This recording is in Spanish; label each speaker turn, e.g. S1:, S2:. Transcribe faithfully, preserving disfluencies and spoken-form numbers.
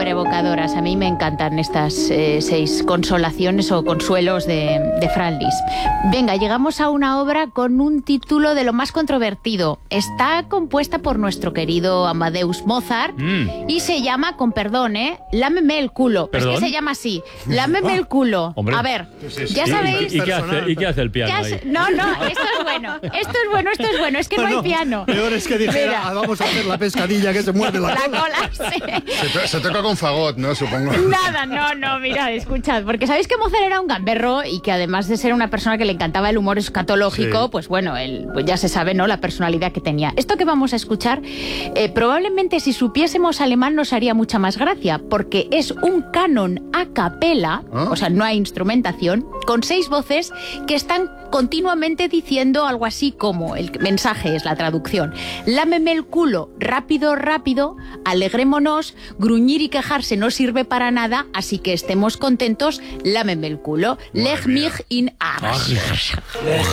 S1: evocadoras. A mí me encantan estas eh, seis consolaciones o consuelos de, de Fran Lis. Venga, llegamos a una obra con un título de lo más controvertido. Está compuesta por nuestro querido Amadeus Mozart mm. y se llama, con perdón, ¿eh? Lámeme el culo.
S2: ¿Perdón?
S1: Es que se llama así. Lámeme el culo.
S2: Hombre.
S1: A ver, ya
S2: ¿Y,
S1: sabéis...
S2: ¿Y, y, qué hace, ¿Y qué hace el piano
S1: hace?
S2: ahí?
S1: No, no, esto es bueno. Esto es bueno, esto es bueno. Es que no,
S3: No,
S1: hay
S3: no,
S1: piano.
S3: Peor es que dijera,
S1: Mira.
S3: "Ah, vamos a hacer la pescadilla que se muerde la,
S1: La
S3: cola".
S1: cola, sí.
S4: Se, to- se toca con fagot, ¿no? Supongo.
S1: Nada, no, no, mira, escuchad, porque sabéis que Mozart era un gamberro y que además de ser una persona que le encantaba el humor escatológico,
S3: Sí.
S1: pues bueno, él, pues ya se sabe, ¿no?, la personalidad que tenía. Esto que vamos a escuchar, eh, probablemente si supiésemos alemán nos haría mucha más gracia, porque es un canon a capela,
S4: ¿Ah?
S1: o sea, no hay instrumentación, con seis voces que están continuamente diciendo algo así como, el mensaje es la traducción: lámeme el culo, rápido, rápido, alegrémonos, gruñir y quejarse no sirve para nada, así que estemos contentos, lámeme el culo, leg mich in Arsch.